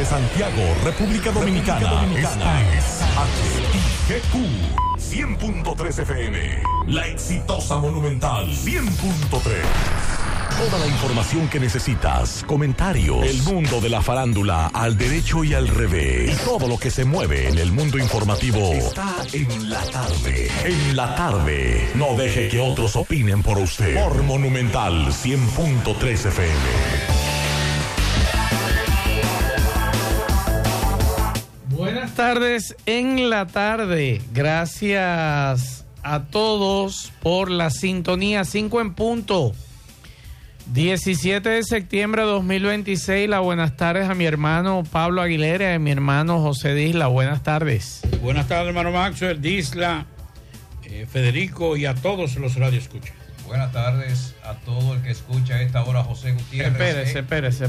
Desde Santiago, República Dominicana. Esta es HIGQ 100.3 FM. La exitosa Monumental 100.3. Toda la información que necesitas, comentarios, el mundo de la farándula al derecho y al revés, y todo lo que se mueve en el mundo informativo está en la tarde. En la tarde. No deje que otros opinen por usted. Por Monumental 100.3 FM. Buenas tardes en la tarde. Gracias a todos por la sintonía. 5 en punto. 17 de septiembre de 2026. Las buenas tardes a mi hermano Pablo Aguilera y a mi hermano José Disla. Buenas tardes. Buenas tardes, hermano Maxwell, Disla, Federico y a todos los radioescuchas. Buenas tardes a todo el que escucha a esta hora, José Gutiérrez. Espérese.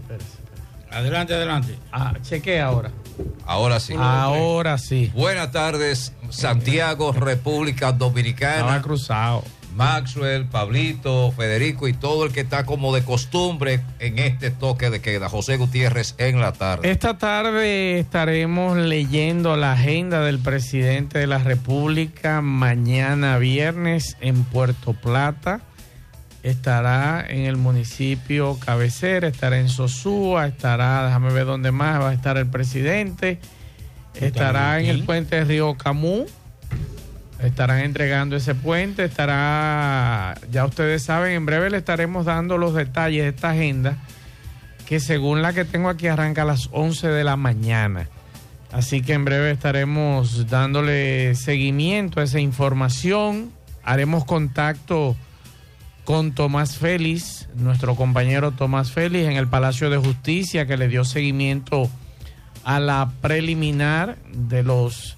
Adelante. Chequea ahora. Ahora sí. Ahora sí. Buenas tardes, Santiago, República Dominicana. Estaba cruzado. Maxwell, Pablito, Federico y todo el que está como de costumbre en este toque de queda. José Gutiérrez en la tarde. Esta tarde estaremos leyendo la agenda del presidente de la República. Mañana viernes en Puerto Plata. Estará en el municipio cabecera, estará en Sosúa, déjame ver dónde más va a estar el presidente. Estará en el puente de Río Camú. Estarán entregando ese puente, ya ustedes saben, en breve le estaremos dando los detalles de esta agenda, que según la que tengo aquí arranca a las 11 de la mañana. Así que en breve estaremos dándole seguimiento a esa información. Haremos contacto con Tomás Félix, nuestro compañero Tomás Félix, en el Palacio de Justicia, que le dio seguimiento a la preliminar de los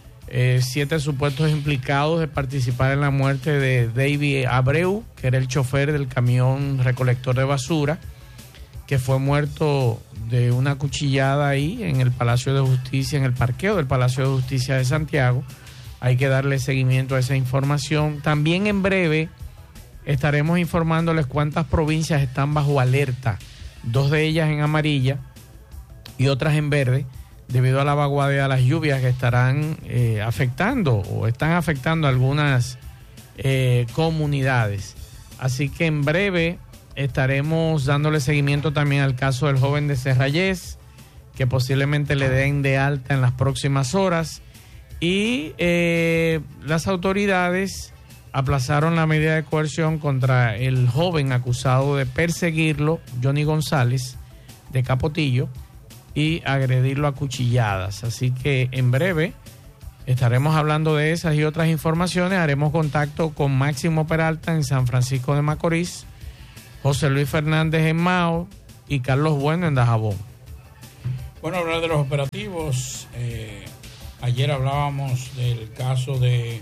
7 supuestos implicados de participar en la muerte de David Abreu, que era el chofer del camión recolector de basura, que fue muerto de una cuchillada ahí en el Palacio de Justicia, en el parqueo del Palacio de Justicia de Santiago. Hay que darle seguimiento a esa información. También en breve estaremos informándoles cuántas provincias están bajo alerta, 2 de ellas en amarilla y otras en verde, debido a la vaguada de las lluvias que estarán afectando o están afectando algunas comunidades. Así que en breve estaremos dándole seguimiento también al caso del joven de Serrayes, que posiblemente le den de alta en las próximas horas. Y las autoridades aplazaron la medida de coerción contra el joven acusado de perseguirlo, Johnny González, de Capotillo, y agredirlo a cuchilladas. Así que en breve estaremos hablando de esas y otras informaciones. Haremos contacto con Máximo Peralta en San Francisco de Macorís, José Luis Fernández en Mao y Carlos Bueno en Dajabón. Bueno, hablar de los operativos. Ayer hablábamos del caso de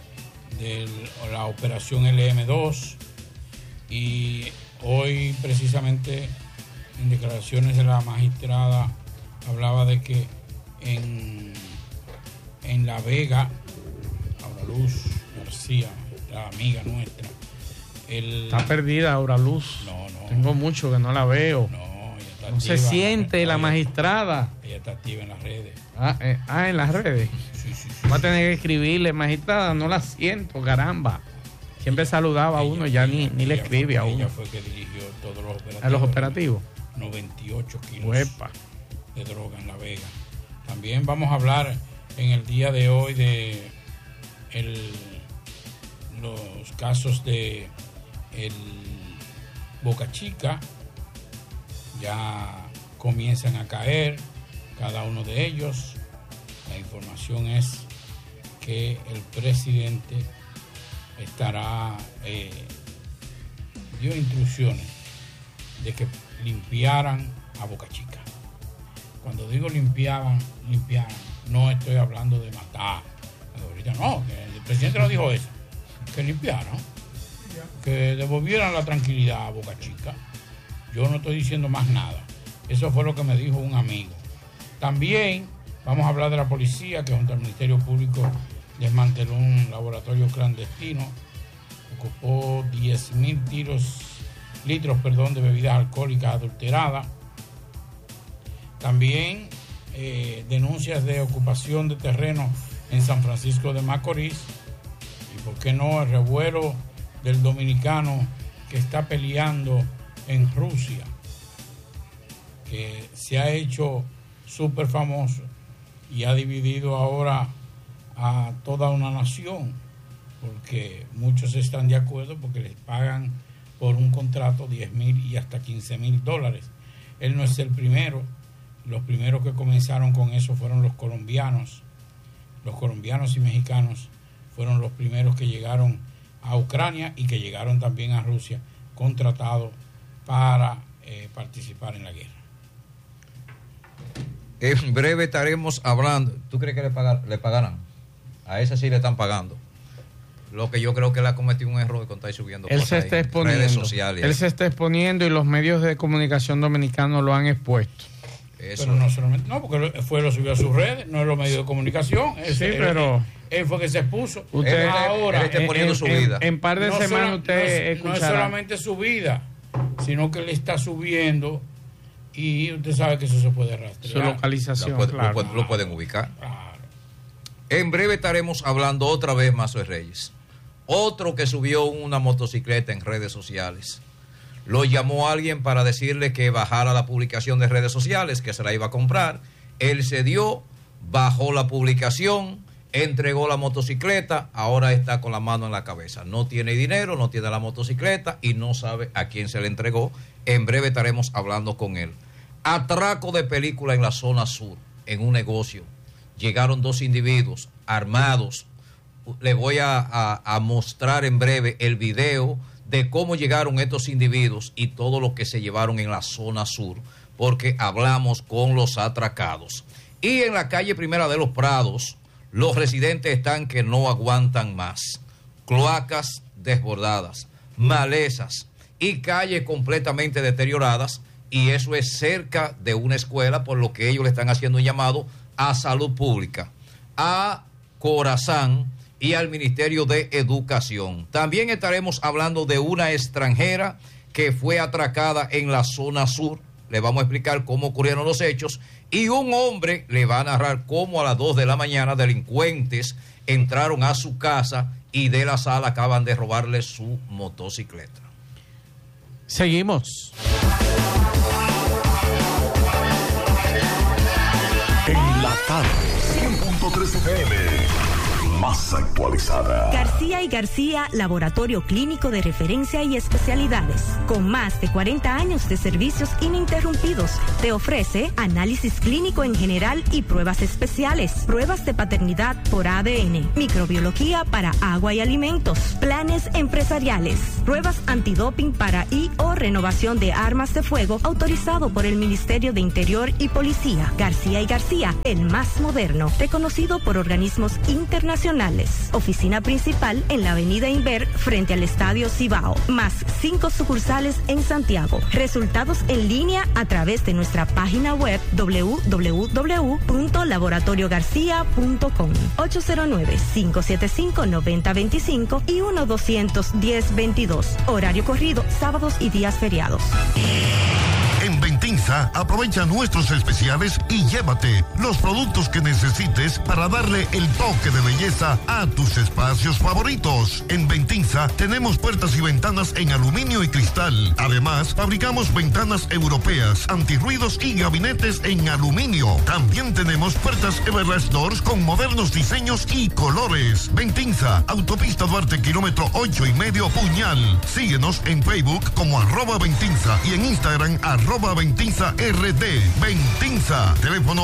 la operación LM2 y hoy precisamente en declaraciones de la magistrada hablaba de que en La Vega, Auraluz García, la amiga nuestra, está perdida Auraluz. No. Tengo mucho que no la veo. No se siente la magistrada. Ella está activa en las redes. En las redes. Sí. Va a tener que escribirle, magistrada, no la siento, caramba. Siempre saludaba a uno, ya ni le escribe a uno. Ella fue que dirigió todos los operativos. ¿A los operativos? 98 kilos Uepa. de droga en La Vega. También vamos a hablar en el día de hoy de los casos de el Boca Chica. Ya comienzan a caer cada uno de ellos. La información es que el presidente dio instrucciones de que limpiaran a Boca Chica. Cuando digo limpiaran, no estoy hablando de matar. Ahorita no, que el presidente no dijo eso. Que limpiaran, que devolvieran la tranquilidad a Boca Chica. Yo no estoy diciendo más nada. Eso fue lo que me dijo un amigo. También vamos a hablar de la policía, que junto al Ministerio Público desmanteló un laboratorio clandestino, ocupó 10.000 litros de bebidas alcohólicas adulteradas. También denuncias de ocupación de terreno en San Francisco de Macorís. Y por qué no, el revuelo del dominicano que está peleando en Rusia, que se ha hecho súper famoso y ha dividido ahora a toda una nación, porque muchos están de acuerdo porque les pagan por un contrato $10,000 y hasta $15,000. Él no es el primero. Los primeros que comenzaron con eso fueron los colombianos. Los colombianos y mexicanos fueron los primeros que llegaron a Ucrania y que llegaron también a Rusia contratados para participar en la guerra. En breve estaremos hablando. ¿Tú crees que le pagarán? A ese sí le están pagando. Lo que yo creo que él ha cometido un error con estar subiendo él cosas se está en exponiendo, redes sociales. Él se está exponiendo y los medios de comunicación dominicanos lo han expuesto. Eso. Pero no solamente, no, porque lo subió a sus redes, no es los medios de comunicación. Pero él fue que se expuso. Usted ahora está exponiendo su vida. En par de semanas usted no es solamente su vida, sino que le está subiendo y usted sabe que eso se puede rastrear. Su localización, lo pueden ubicar. Claro. En breve estaremos hablando otra vez, Mazo Reyes. Otro que subió una motocicleta en redes sociales. Lo llamó alguien para decirle que bajara la publicación de redes sociales, que se la iba a comprar. Él cedió, bajó la publicación, entregó la motocicleta, ahora está con la mano en la cabeza. No tiene dinero, no tiene la motocicleta y no sabe a quién se le entregó. En breve estaremos hablando con él. Atraco de película en la zona sur, en un negocio. Llegaron 2 individuos armados. Le voy a mostrar en breve el video de cómo llegaron estos individuos y todo lo que se llevaron en la zona sur, porque hablamos con los atracados. Y en la calle Primera de los Prados, los residentes están que no aguantan más. Cloacas desbordadas, malezas y calles completamente deterioradas, y eso es cerca de una escuela, por lo que ellos le están haciendo un llamado a Salud Pública, a Corazán y al Ministerio de Educación. También estaremos hablando de una extranjera que fue atracada en la zona sur. Le vamos a explicar cómo ocurrieron los hechos. Y un hombre le va a narrar cómo a las 2 de la mañana delincuentes entraron a su casa y de la sala acaban de robarle su motocicleta. Seguimos. En la tarde, 100.3 FM. Más actualizada. García y García, laboratorio clínico de referencia y especialidades. Con más de 40 años de servicios ininterrumpidos, te ofrece análisis clínico en general y pruebas especiales, pruebas de paternidad por ADN, microbiología para agua y alimentos, planes empresariales, pruebas antidoping para y o renovación de armas de fuego autorizado por el Ministerio de Interior y Policía. García y García, el más moderno, reconocido por organismos internacionales. Oficina principal en la avenida Inver frente al Estadio Cibao, más 5 sucursales en Santiago. Resultados en línea a través de nuestra página web www.laboratoriogarcia.com 809-575-9025 y 1-210-22. Horario corrido, sábados y días feriados. En Ventinza, aprovecha nuestros especiales y llévate los productos que necesites para darle el toque de belleza a tus espacios favoritos. En Ventinza tenemos puertas y ventanas en aluminio y cristal. Además, fabricamos ventanas europeas, antirruidos y gabinetes en aluminio. También tenemos puertas Everlast Doors con modernos diseños y colores. Ventinza, Autopista Duarte, kilómetro 8,5 Puñal. Síguenos en Facebook como @Ventinza y en Instagram @Ventinza RD. Ventinza, teléfono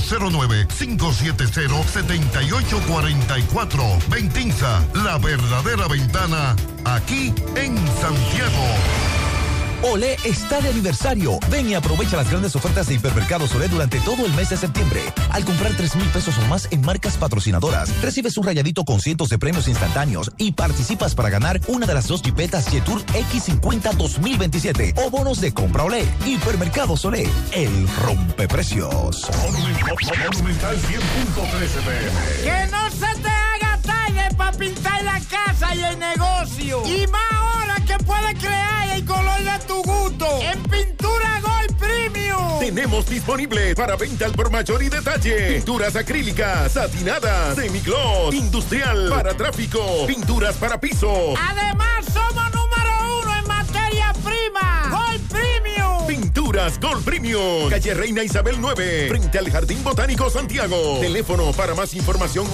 809-570-7844. Ventinza, la verdadera ventana, aquí en Santiago. Olé está de aniversario. Ven y aprovecha las grandes ofertas de Hipermercados Olé durante todo el mes de septiembre. Al comprar 3,000 pesos o más en marcas patrocinadoras, recibes un rayadito con cientos de premios instantáneos y participas para ganar una de las 2 jipetas Jetour X50 2027 o bonos de compra Olé. Hipermercados Olé, el rompeprecios. Monumental 100.13 PM. Que no se te haga tarde para pintar la casa y el negocio. Y más ahora que puedes crear el color de tu gusto. En Pintura Gold Premium Tenemos disponible para venta al por mayor y detalle. Pinturas acrílicas, satinadas, semigloss, industrial, para tráfico, pinturas para piso. Además, somos número 1 en materia prima. Gold Premium. Pinturas Gold Premium. Calle Reina Isabel 9, frente al Jardín Botánico Santiago. Teléfono para más información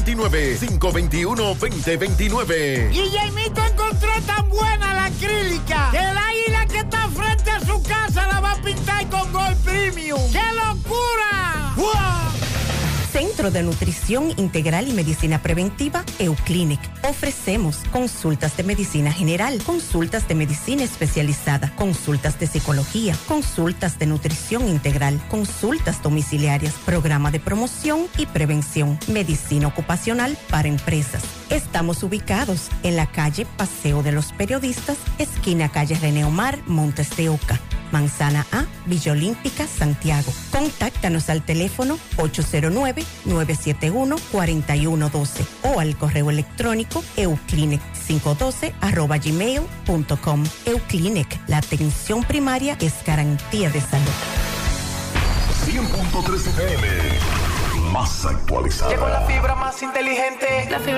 829-521-2029. Y Jaimito encontró tan buena la acrílica que el águila que está frente a su casa la va a pintar con Gold Premium. ¡Qué locura! ¡Wow! Centro de Nutrición Integral y Medicina Preventiva, Euclinic. Ofrecemos consultas de medicina general, consultas de medicina especializada, consultas de psicología, consultas de nutrición integral, consultas domiciliarias, programa de promoción y prevención, medicina ocupacional para empresas. Estamos ubicados en la calle Paseo de los Periodistas, esquina calle René Omar, Montes de Oca. Manzana A, Villa Olímpica, Santiago. Contáctanos al teléfono 809-971-4112 o al correo electrónico euclinic512@gmail.com. Euclinic, la atención primaria es garantía de salud. 100.3 FM, más actualizada. Llegó la fibra más inteligente. La fibra